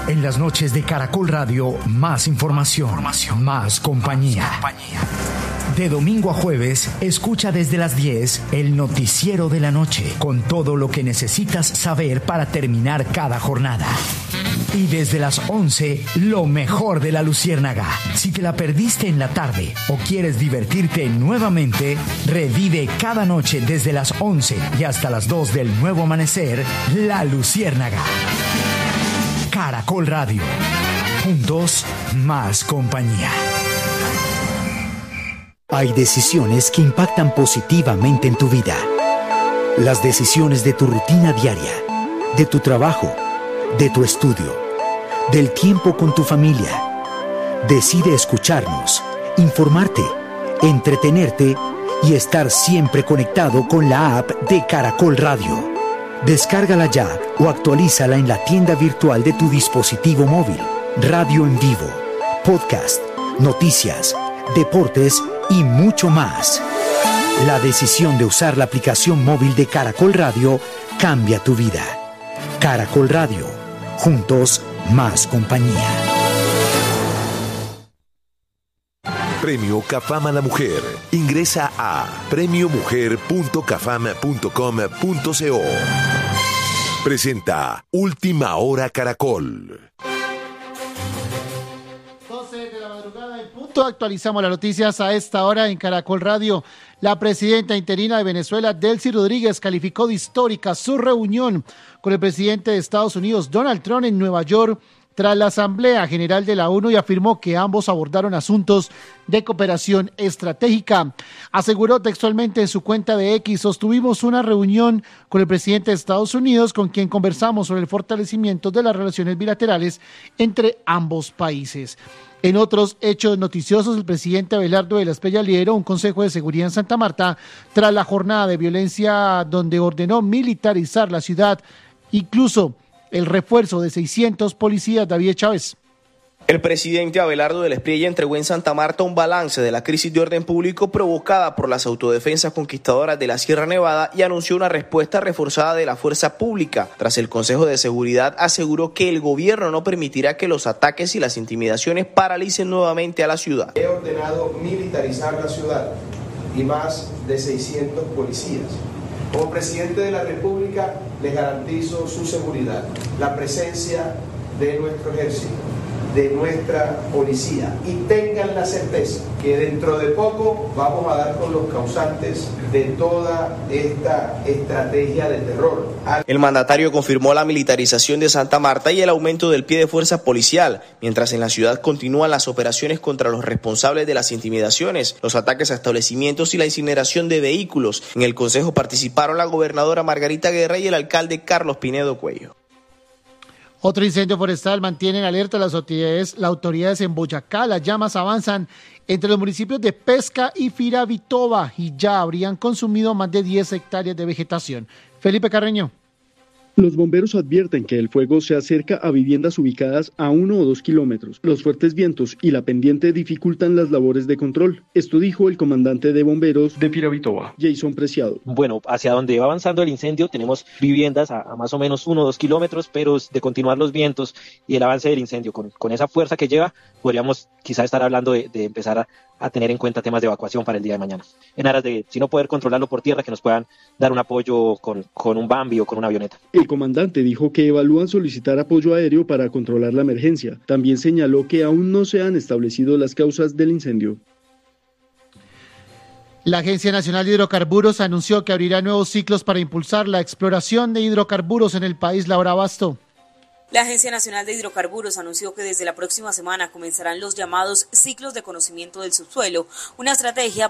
En las noches de Caracol Radio, más información, más compañía. De domingo a jueves, escucha desde las 10 el noticiero de la noche, con todo lo que necesitas saber para terminar cada jornada. Y desde las 11, lo mejor de la Luciérnaga. Si te la perdiste en la tarde o quieres divertirte nuevamente, revive cada noche desde las 11 y hasta las 2 del nuevo amanecer, La Luciérnaga. Caracol Radio. Juntos, más compañía. Hay decisiones que impactan positivamente en tu vida. Las decisiones de tu rutina diaria, de tu trabajo, de tu estudio, del tiempo con tu familia. Decide escucharnos, informarte, entretenerte y estar siempre conectado con la app de Caracol Radio. Descárgala ya o actualízala en la tienda virtual de tu dispositivo móvil. Radio en vivo, podcast, noticias, deportes y mucho más. La decisión de usar la aplicación móvil de Caracol Radio cambia tu vida. Caracol Radio. Juntos, más compañía. Premio CAFAM a la Mujer. Ingresa a premiomujer.cafam.com.co. Presenta Última Hora Caracol. 12 de la madrugada en punto. Actualizamos las noticias a esta hora en Caracol Radio. La presidenta interina de Venezuela, Delcy Rodríguez, calificó de histórica su reunión con el presidente de Estados Unidos, Donald Trump, en Nueva York, tras la Asamblea General de la ONU, y afirmó que ambos abordaron asuntos de cooperación estratégica. Aseguró textualmente en su cuenta de X: sostuvimos una reunión con el presidente de Estados Unidos, con quien conversamos sobre el fortalecimiento de las relaciones bilaterales entre ambos países. En otros hechos noticiosos, el presidente Abelardo de la Espriella lideró un consejo de seguridad en Santa Marta tras la jornada de violencia donde ordenó militarizar la ciudad, incluso el refuerzo de 600 policías. David Chávez. El presidente Abelardo de la Espriella entregó en Santa Marta un balance de la crisis de orden público provocada por las autodefensas conquistadoras de la Sierra Nevada y anunció una respuesta reforzada de la fuerza pública. Tras el Consejo de Seguridad, aseguró que el gobierno no permitirá que los ataques y las intimidaciones paralicen nuevamente a la ciudad. He ordenado militarizar la ciudad y más de 600 policías. Como presidente de la República, les garantizo su seguridad, la presencia de nuestro ejército, de nuestra policía, y tengan la certeza que dentro de poco vamos a dar con los causantes de toda esta estrategia de terror. El mandatario confirmó la militarización de Santa Marta y el aumento del pie de fuerza policial, mientras en la ciudad continúan las operaciones contra los responsables de las intimidaciones, los ataques a establecimientos y la incineración de vehículos. En el consejo participaron la gobernadora Margarita Guerra y el alcalde Carlos Pinedo Cuello. Otro incendio forestal mantiene en alerta las autoridades en Boyacá. Las llamas avanzan entre los municipios de Pesca y Firavitoba y ya habrían consumido más de 10 hectáreas de vegetación. Felipe Carreño. Los bomberos advierten que el fuego se acerca a viviendas ubicadas a 1 o 2 kilómetros. Los fuertes vientos y la pendiente dificultan las labores de control. Esto dijo el comandante de bomberos de Firavitoba, Jason Preciado. Bueno, hacia donde va avanzando el incendio tenemos viviendas a más o menos 1 o 2 kilómetros, pero de continuar los vientos y el avance del incendio con esa fuerza que lleva, podríamos quizá estar hablando de empezar a tener en cuenta temas de evacuación para el día de mañana. En aras de, si no poder controlarlo por tierra, que nos puedan dar un apoyo con un Bambi o con una avioneta. El comandante dijo que evalúan solicitar apoyo aéreo para controlar la emergencia. También señaló que aún no se han establecido las causas del incendio. La Agencia Nacional de Hidrocarburos anunció que abrirá nuevos ciclos para impulsar la exploración de hidrocarburos en el país. Laura Basto. La Agencia Nacional de Hidrocarburos anunció que desde la próxima semana comenzarán los llamados ciclos de conocimiento del subsuelo, una estrategia